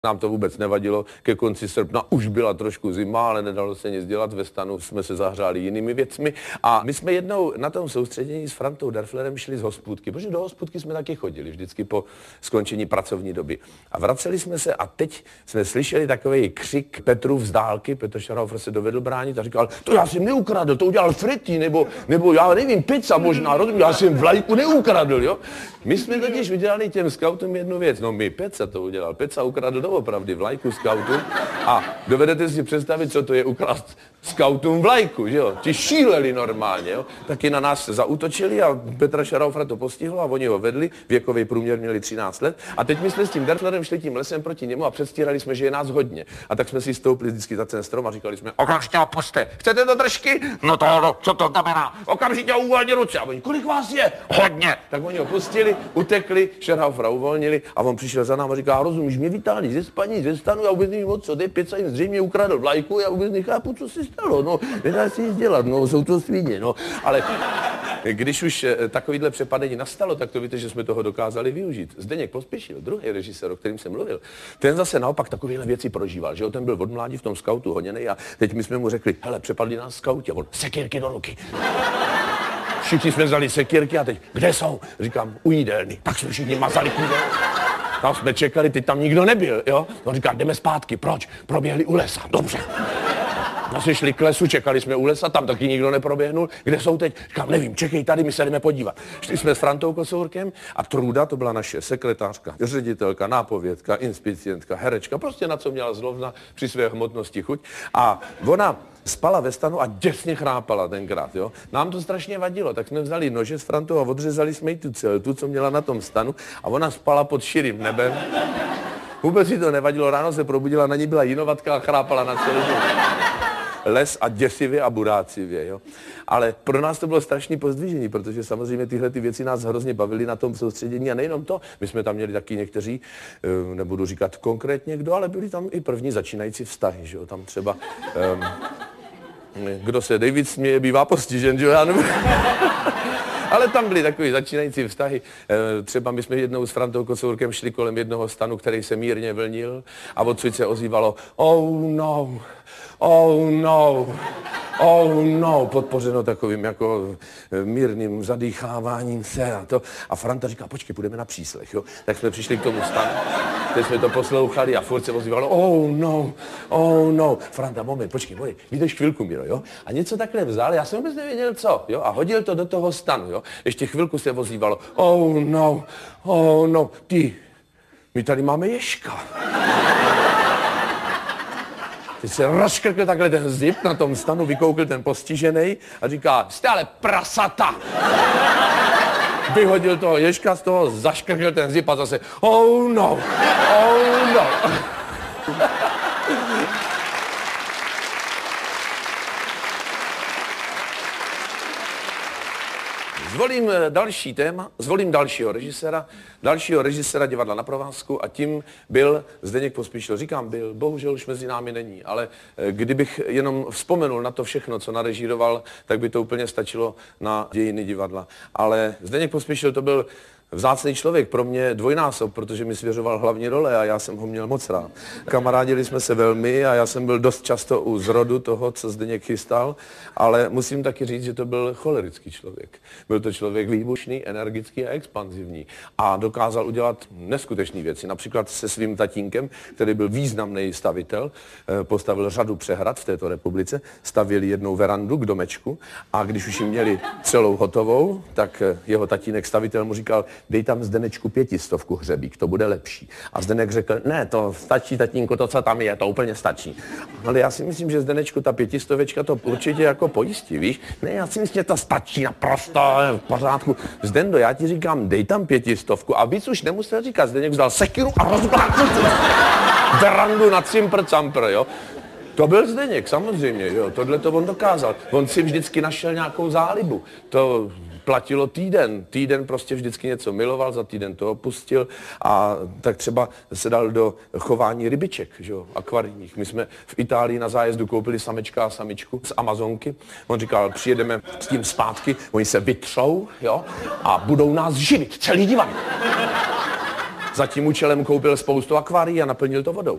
Nám to vůbec nevadilo, ke konci srpna už byla trošku zima, ale nedalo se nic dělat, ve stanu jsme se zahřáli jinými věcmi a my jsme jednou na tom soustředění s Frantou Derflerem šli z hospůdky, protože do hospůdky jsme taky chodili vždycky po skončení pracovní doby. A vraceli jsme se a teď jsme slyšeli takový křik Petrův z dálky, Petr Šaraufer se dovedl bránit a říkal, to já jsem neukradl, to udělal Fritý, nebo já nevím, pizza možná, já jsem vlajku neukradl, jo. My jsme totiž udělali těm skautům jednu věc, no my Peca to udělal, Peca ukradl doopravdy vlajku skautům a dovedete si představit, co to je ukrást skautům vlajku, že jo, ti šíleli normálně, jo, taky na nás zaútočili a Petra Šaraufera to postihlo a oni ho vedli, věkový průměr měli 13 let a teď my jsme s tím Derflerem šli tím lesem proti němu a předstírali jsme, že je nás hodně a tak jsme si stoupli vždycky za ten strom a říkali jsme, okamžitě opuste, chcete do držky? No to, co to znamená? Okamžitě uvolně ruce a oni, kolik vás je? Hodně. Tak oni ho pustili, utekli, Šaraufera uvolnili a on přišel za náma a říká, rozumíš, mě vytáhli ze spaní, ze stanu, já vůbec nevím o co, Peca jim zřejmě ukradl vlajku, já vůbec nechápu, co se stalo, no, nedá se nic dělat, no, jsou to svině, no, ale když už takovýhle přepadení nastalo, tak to víte, že jsme toho dokázali využít. Zdeněk Pospíšil, druhý režisér, o kterým jsem mluvil, ten zase naopak takovéhle věci prožíval, že jo, ten byl od mládí v tom skautu honěnej a teď my jsme mu řekli, hele, přepadli nás skauti a on, sekírky do ruky. Všichni jsme vzali sekírky a teď, kde jsou? Říkám, u jídelny. Tak jsme všichni mazali k jídelně. Tam jsme čekali, teď tam nikdo nebyl, jo? On říká, jdeme zpátky, proč? Proběhli u lesa, dobře. Zase šli k lesu, čekali jsme u lesa, tam taky nikdo neproběhnul. Kde jsou teď? Říkám, nevím, čekej tady, my se jdeme podívat. Šli jsme s Frantou Kocourkem a Truda, to byla naše sekretářka, ředitelka, nápovědka, inspicientka, herečka, prostě na co měla zrovna při své hmotnosti chuť. A ona spala ve stanu a děsně chrápala tenkrát, jo. Nám to strašně vadilo, tak jsme vzali nože s Frantou a odřezali jsme jí tu celtu, co měla na tom stanu a ona spala pod širým nebem. Vůbec jí to nevadilo, ráno se probudila, na ní byla jinovatka a chrápala na celý les a děsivě a burácivě, jo. Ale pro nás to bylo strašný pozdvižení, protože samozřejmě tyhle ty věci nás hrozně bavily na tom soustředění a nejenom to. My jsme tam měli taky někteří, nebudu říkat konkrétně kdo, ale byli tam i první začínající vztahy, že jo. Tam třeba, kdo se David směje, bývá postižen, že jo, já nevím. Ale tam byly takové začínající vztahy. Třeba my jsme jednou s Frantou Kocourkem šli kolem jednoho stanu, který se mírně vlnil a odsud se ozývalo oh no, oh no, oh no, podpořeno takovým jako mírným zadýcháváním se a to. A Franta říká, počkej, půjdeme na příslech, jo. Tak jsme přišli k tomu stanu, teď jsme to poslouchali a furt se ozývalo oh no. Franta, moment, počkej, vydrž chvilku, Miro, jo. A něco takhle vzal, já jsem vůbec nevěděl co, jo. A hodil to do toho stanu, jo. Ještě chvilku se ozývalo oh no, my tady máme ježka. Teď se rozškrkl takhle ten zip na tom stanu, vykoukl ten postižený a říká, jste ale prasata. Vyhodil toho ježka z toho, zaškrkl ten zip a zase oh no. Zvolím další téma, zvolím dalšího režiséra divadla Na provázku a tím byl Zdeněk Pospíšil. Říkám byl, bohužel už mezi námi není, ale kdybych jenom vzpomenul na to všechno, co narežíroval, tak by to úplně stačilo na dějiny divadla. Ale Zdeněk Pospíšil to byl vzácný člověk, pro mě dvojnásob, protože mi svěřoval hlavní role a já jsem ho měl moc rád. Kamarádili jsme se velmi a já jsem byl dost často u zrodu toho, co Zdeněk chystal, ale musím taky říct, že to byl cholerický člověk. Byl to člověk výbušný, energický a expanzivní a dokázal udělat neskutečné věci. Například se svým tatínkem, který byl významný stavitel, postavil řadu přehrad v této republice, stavěli jednou verandu k domečku a když už ji měli celou hotovou, tak jeho tatínek stavitel mu říkal, dej tam Zdenečku 500 hřebík, to bude lepší. A Zdenek řekl, ne, to stačí, tatínku, to, co tam je, to úplně stačí. Ale já si myslím, že Zdenečku ta 500 to určitě jako pojistí, víš? Ne, já si myslím, že to stačí naprosto v pořádku. Zdendo, já ti říkám, dej tam 500 a víc už nemusel říkat. Zdeněk vzal sekiru a rozblácil verandu na cimpr-campr, jo? To byl Zdeněk, samozřejmě, jo, tohle to on dokázal. On si vždycky našel nějakou zálibu. To platilo týden prostě vždycky něco miloval, za týden to opustil a tak třeba se dal do chování rybiček, že jo, akvarijních. My jsme v Itálii na zájezdu koupili samečka a samičku z Amazonky. On říkal, přijedeme s tím zpátky, oni se vytřou, jo, a budou nás živit, celý divadlo. za tím účelem koupil spoustu akvárií a naplnil to vodou.